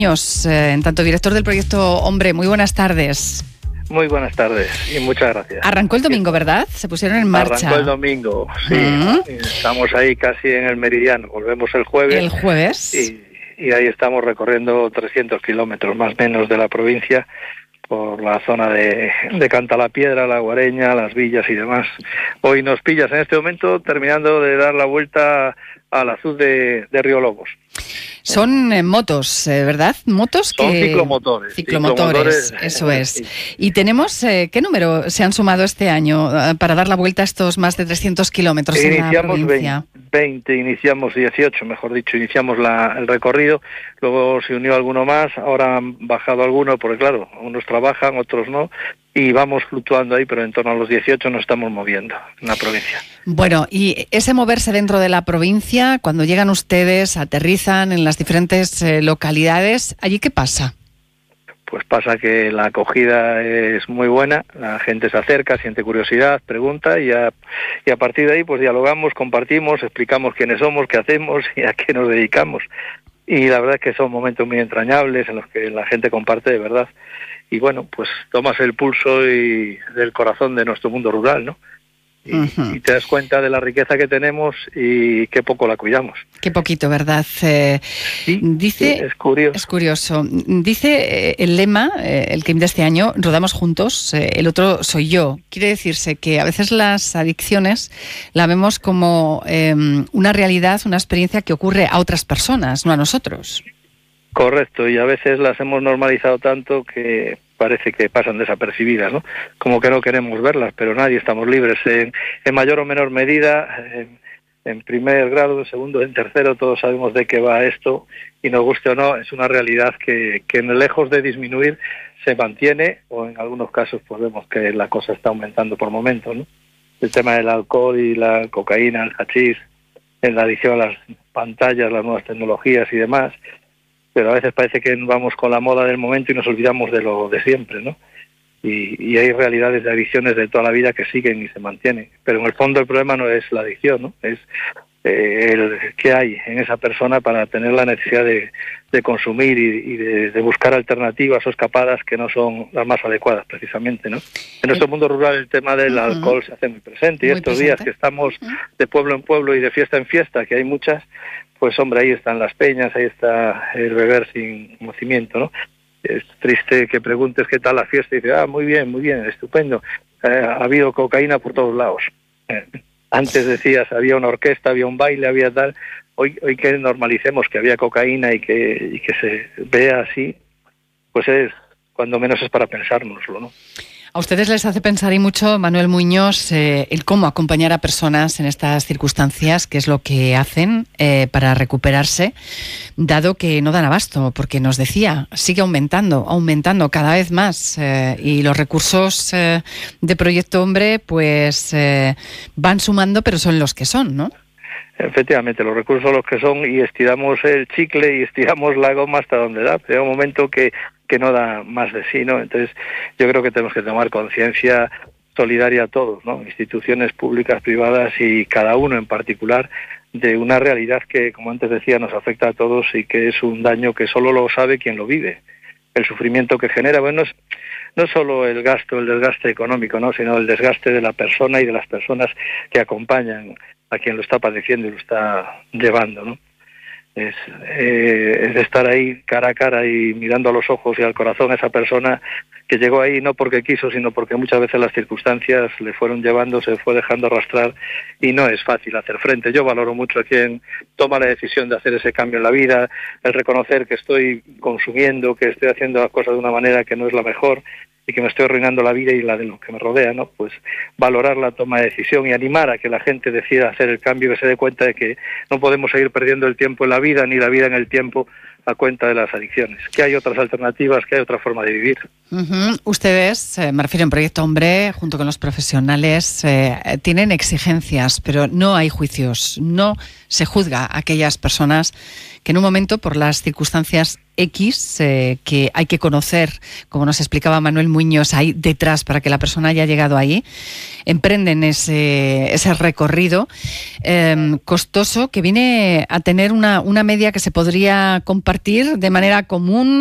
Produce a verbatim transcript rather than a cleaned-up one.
Eh, en tanto director del proyecto Hombre, muy buenas tardes. Muy buenas tardes y muchas gracias. Arrancó el domingo, ¿verdad? Se pusieron en marcha. Arrancó el domingo, sí. Uh-huh. Estamos ahí casi en el meridiano. Volvemos el jueves. El jueves. Y, y ahí estamos recorriendo trescientos kilómetros más o menos de la provincia por la zona de, de Cantalapiedra, La Guareña, Las Villas y demás. Hoy nos pillas en este momento terminando de dar la vuelta al azul de, de Río Lobos. Son eh, motos, eh, ¿verdad? Motos que... Son ciclomotores. Ciclomotores, ciclomotores eso es. Sí. Y tenemos, eh, ¿qué número se han sumado este año eh, para dar la vuelta a estos más de trescientos kilómetros en la provincia? veinte, iniciamos dieciocho, mejor dicho, iniciamos la, el recorrido, luego se unió alguno más, ahora han bajado algunos, porque claro, unos trabajan, otros no, y vamos fluctuando ahí, pero en torno a los dieciocho nos estamos moviendo en la provincia. Bueno, y ese moverse dentro de la provincia, cuando llegan ustedes, aterrizan en las diferentes eh, localidades, ¿allí qué pasa? Pues pasa que la acogida es muy buena, la gente se acerca, siente curiosidad, pregunta y a, y a partir de ahí pues dialogamos, compartimos, explicamos quiénes somos, qué hacemos y a qué nos dedicamos. Y la verdad es que son momentos muy entrañables en los que la gente comparte de verdad. Y bueno, pues tomas el pulso y del corazón de nuestro mundo rural, ¿no? Y, uh-huh. y te das cuenta de la riqueza que tenemos y qué poco la cuidamos. Qué poquito, ¿verdad? Eh, sí, dice, sí, es curioso. Es curioso. Dice eh, el lema, eh, el que de este año, rodamos juntos, eh, el otro soy yo. Quiere decirse que a veces las adicciones la vemos como eh, una realidad, una experiencia que ocurre a otras personas, no a nosotros. Correcto, y a veces las hemos normalizado tanto que parece que pasan desapercibidas, ¿no? Como que no queremos verlas, pero nadie estamos libres. En, en mayor o menor medida, en, en primer grado, en segundo, en tercero, todos sabemos de qué va esto, y nos guste o no, es una realidad que, que lejos de disminuir, se mantiene, o en algunos casos pues vemos que la cosa está aumentando por momentos, ¿no? El tema del alcohol y la cocaína, el hachís, en la adicción a las pantallas, las nuevas tecnologías y demás, pero a veces parece que vamos con la moda del momento y nos olvidamos de lo de siempre, ¿no? Y, y hay realidades de adicciones de toda la vida que siguen y se mantienen. Pero en el fondo el problema no es la adicción, ¿no? Es eh, el qué hay en esa persona para tener la necesidad de, de consumir y, y de, de buscar alternativas o escapadas que no son las más adecuadas, precisamente, ¿no? En nuestro mundo rural el tema del uh-huh. alcohol se hace muy presente. Y muy estos presente. días que estamos uh-huh. de pueblo en pueblo y de fiesta en fiesta, que hay muchas, pues hombre, ahí están las peñas, ahí está el beber sin conocimiento, ¿no? Es triste que preguntes qué tal la fiesta y dices, ah, muy bien, muy bien, estupendo. Eh, ha habido cocaína por todos lados. Eh, antes decías, había una orquesta, había un baile, había tal. Hoy hoy que normalicemos que había cocaína y que, y que se vea así, pues es, cuando menos es para pensárnoslo, ¿no? A ustedes les hace pensar y mucho, Manuel Muñoz, eh, el cómo acompañar a personas en estas circunstancias, qué es lo que hacen eh, para recuperarse, dado que no dan abasto, porque nos decía, sigue aumentando, aumentando cada vez más eh, y los recursos eh, de Proyecto Hombre pues eh, van sumando, pero son los que son, ¿no? Efectivamente, los recursos son los que son y estiramos el chicle y estiramos la goma hasta donde da. Llega un momento que que no da más de sí, ¿no? Entonces yo creo que tenemos que tomar conciencia solidaria a todos, ¿no? Instituciones públicas, privadas y cada uno en particular, de una realidad que, como antes decía, nos afecta a todos y que es un daño que solo lo sabe quien lo vive. El sufrimiento que genera, bueno, es, no solo el gasto, el desgaste económico, ¿no? Sino el desgaste de la persona y de las personas que acompañan a quien lo está padeciendo y lo está llevando, ¿no? Es, eh, es estar ahí cara a cara y mirando a los ojos y al corazón a esa persona que llegó ahí no porque quiso, sino porque muchas veces las circunstancias le fueron llevando, se fue dejando arrastrar y no es fácil hacer frente. Yo valoro mucho a quien toma la decisión de hacer ese cambio en la vida, el reconocer que estoy consumiendo, que estoy haciendo las cosas de una manera que no es la mejor y que me estoy arruinando la vida y la de los que me rodea, ¿no? Pues valorar la toma de decisión y animar a que la gente decida hacer el cambio, que se dé cuenta de que no podemos seguir perdiendo el tiempo en la vida ni la vida en el tiempo a cuenta de las adicciones, que hay otras alternativas, que hay otra forma de vivir. Uh-huh. Ustedes, eh, me refiero en Proyecto Hombre, junto con los profesionales, eh, tienen exigencias, pero no hay juicios, no se juzga a aquellas personas que en un momento, por las circunstancias X eh, que hay que conocer, como nos explicaba Manuel Muñoz, ahí detrás para que la persona haya llegado ahí. Emprenden ese, ese recorrido eh, costoso que viene a tener una, una media que se podría compartir de manera común